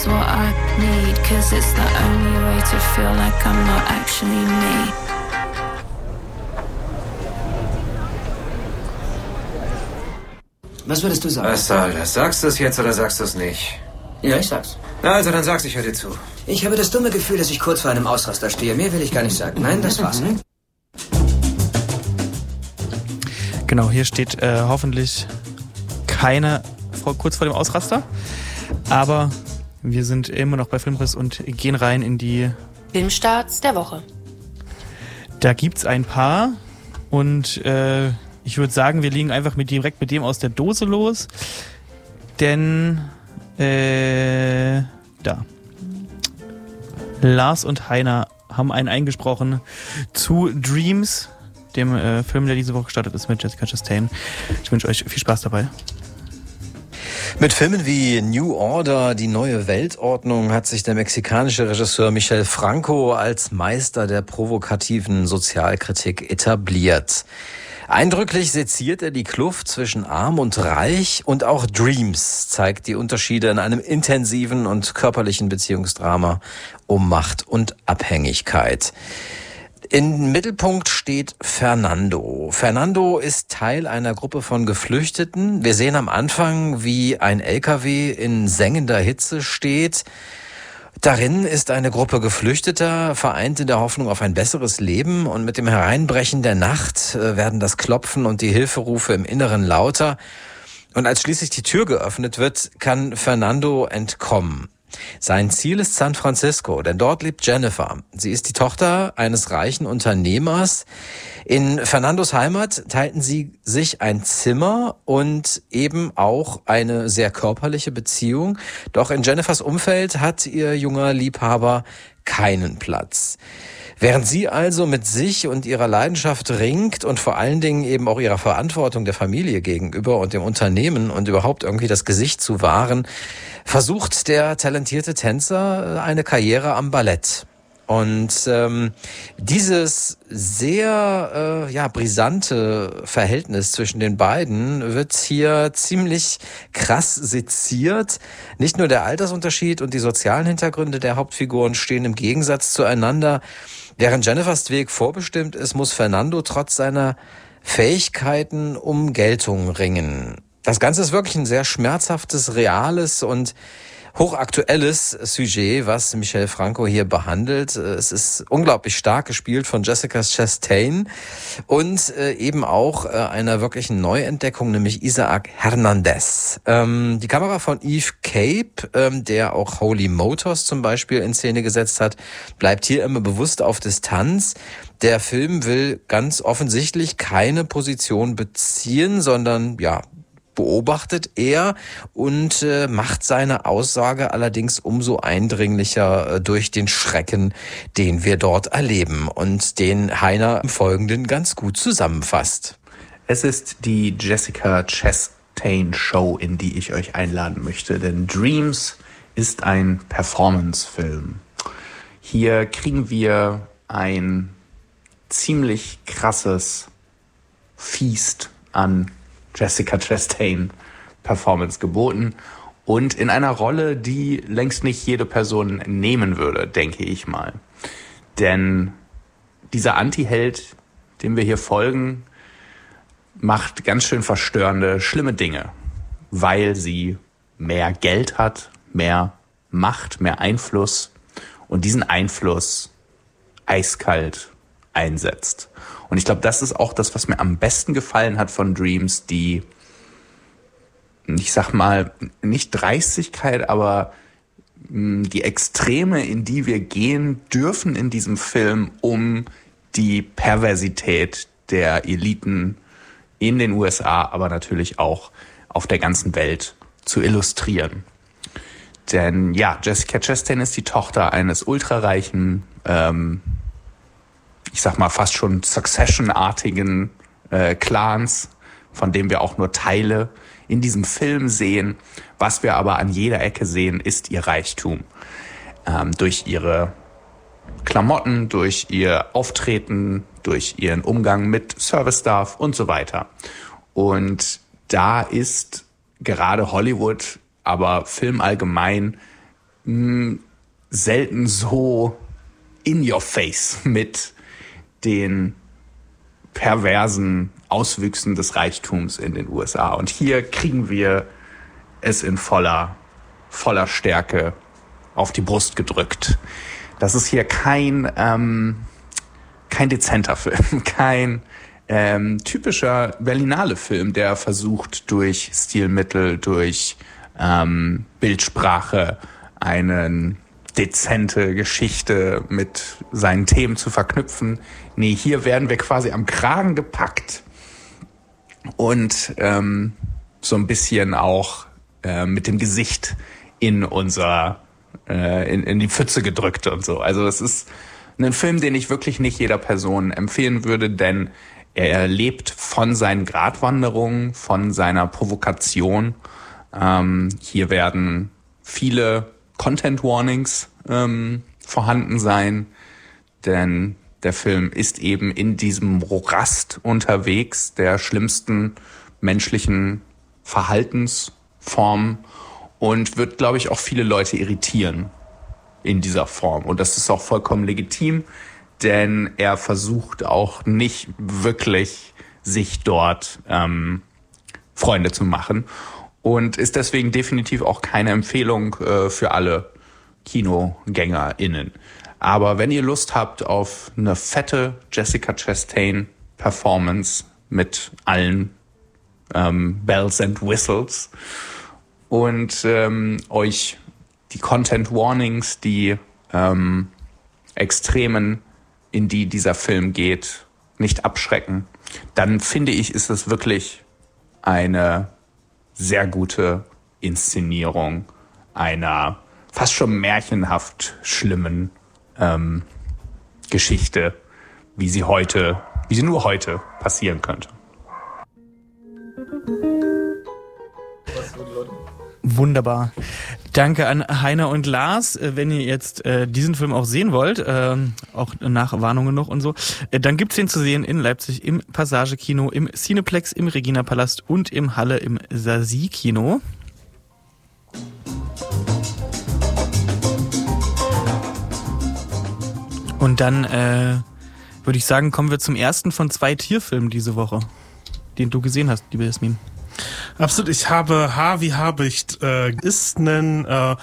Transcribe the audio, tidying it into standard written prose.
what I need, 'cause it's the only way to feel like I'm not actually me. Was würdest du sagen? Was soll das? Sagst du es jetzt oder sagst du es nicht? Ja, ich sag's. Na, also dann sag's, ich höre dir zu. Ich habe das dumme Gefühl, dass ich kurz vor einem Ausraster stehe. Mehr will ich gar nicht sagen. Nein, das war's. Genau, hier steht hoffentlich keine kurz vor dem Ausraster. Aber wir sind immer noch bei Filmriss und gehen rein in die Filmstarts der Woche. Da gibt's ein paar und ich würde sagen, wir legen einfach direkt mit dem aus der Dose los. Denn da. Lars und Heiner haben einen eingesprochen zu Dreams, dem Film, der diese Woche gestartet ist mit Jessica Chastain. Ich wünsche euch viel Spaß dabei. Mit Filmen wie New Order, die neue Weltordnung, hat sich der mexikanische Regisseur Michel Franco als Meister der provokativen Sozialkritik etabliert. Eindrücklich seziert er die Kluft zwischen Arm und Reich und auch Dreams zeigt die Unterschiede in einem intensiven und körperlichen Beziehungsdrama um Macht und Abhängigkeit. Im Mittelpunkt steht Fernando. Fernando ist Teil einer Gruppe von Geflüchteten. Wir sehen am Anfang, wie ein LKW in sengender Hitze steht. Darin ist eine Gruppe Geflüchteter, vereint in der Hoffnung auf ein besseres Leben, und mit dem Hereinbrechen der Nacht werden das Klopfen und die Hilferufe im Inneren lauter. Und als schließlich die Tür geöffnet wird, kann Fernando entkommen. Sein Ziel ist San Francisco, denn dort lebt Jennifer. Sie ist die Tochter eines reichen Unternehmers. In Fernandos Heimat teilten sie sich ein Zimmer und eben auch eine sehr körperliche Beziehung. Doch in Jennifers Umfeld hat ihr junger Liebhaber keinen Platz. Während sie also mit sich und ihrer Leidenschaft ringt und vor allen Dingen eben auch ihrer Verantwortung der Familie gegenüber und dem Unternehmen und überhaupt irgendwie das Gesicht zu wahren, versucht der talentierte Tänzer eine Karriere am Ballett. Und dieses sehr brisante Verhältnis zwischen den beiden wird hier ziemlich krass seziert. Nicht nur der Altersunterschied und die sozialen Hintergründe der Hauptfiguren stehen im Gegensatz zueinander. Während Jennifers Weg vorbestimmt ist, muss Fernando trotz seiner Fähigkeiten um Geltung ringen. Das Ganze ist wirklich ein sehr schmerzhaftes, reales und hochaktuelles Sujet, was Michel Franco hier behandelt. Es ist unglaublich stark gespielt von Jessica Chastain und eben auch einer wirklichen Neuentdeckung, nämlich Isaac Hernandez. Die Kamera von Yves Cape, der auch Holy Motors zum Beispiel in Szene gesetzt hat, bleibt hier immer bewusst auf Distanz. Der Film will ganz offensichtlich keine Position beziehen, sondern beobachtet er und macht seine Aussage allerdings umso eindringlicher durch den Schrecken, den wir dort erleben und den Heiner im Folgenden ganz gut zusammenfasst. Es ist die Jessica Chastain Show, in die ich euch einladen möchte, denn Dreams ist ein Performance-Film. Hier kriegen wir ein ziemlich krasses Feast an Jessica Chastain Performance geboten und in einer Rolle, die längst nicht jede Person nehmen würde, denke ich mal. Denn dieser Anti-Held, dem wir hier folgen, macht ganz schön verstörende, schlimme Dinge, weil sie mehr Geld hat, mehr Macht, mehr Einfluss und diesen Einfluss eiskalt einsetzt. Und ich glaube, das ist auch das, was mir am besten gefallen hat von Dreams, die, ich sag mal, nicht Dreistigkeit, aber die Extreme, in die wir gehen dürfen in diesem Film, um die Perversität der Eliten in den USA, aber natürlich auch auf der ganzen Welt zu illustrieren. Denn Jessica Chastain ist die Tochter eines ultrareichen, ich sag mal fast schon Succession-artigen Clans, von dem wir auch nur Teile in diesem Film sehen. Was wir aber an jeder Ecke sehen, ist ihr Reichtum. Durch ihre Klamotten, durch ihr Auftreten, durch ihren Umgang mit Service-Staff und so weiter. Und da ist gerade Hollywood, aber Film allgemein, selten so in your face mit den perversen Auswüchsen des Reichtums in den USA. Und hier kriegen wir es in voller Stärke auf die Brust gedrückt. Das ist hier kein dezenter Film, kein typischer Berlinale-Film, der versucht, durch Stilmittel, durch Bildsprache eine dezente Geschichte mit seinen Themen zu verknüpfen. Nee, hier werden wir quasi am Kragen gepackt und so ein bisschen auch mit dem Gesicht in die Pfütze gedrückt und so. Also es ist ein Film, den ich wirklich nicht jeder Person empfehlen würde, denn er lebt von seinen Gratwanderungen, von seiner Provokation. Hier werden viele Content Warnings vorhanden sein, denn der Film ist eben in diesem Morast unterwegs, der schlimmsten menschlichen Verhaltensformen, und wird, glaube ich, auch viele Leute irritieren in dieser Form. Und das ist auch vollkommen legitim, denn er versucht auch nicht wirklich, sich dort Freunde zu machen, und ist deswegen definitiv auch keine Empfehlung für alle KinogängerInnen. Aber wenn ihr Lust habt auf eine fette Jessica Chastain Performance mit allen Bells and Whistles und euch die Content Warnings, die Extremen, in die dieser Film geht, nicht abschrecken, dann finde ich, ist es wirklich eine sehr gute Inszenierung einer fast schon märchenhaft schlimmen Geschichte, wie sie nur heute passieren könnte. Wunderbar. Danke an Heiner und Lars. Wenn ihr jetzt diesen Film auch sehen wollt, auch nach Warnungen noch und so, dann gibt's den zu sehen in Leipzig im Passage-Kino, im Cineplex, im Regina-Palast und im Halle im Sasi-Kino. Und dann würde ich sagen, kommen wir zum ersten von 2 Tierfilmen diese Woche, den du gesehen hast, liebe Jasmin. Absolut, ich habe H wie Habicht, ist ein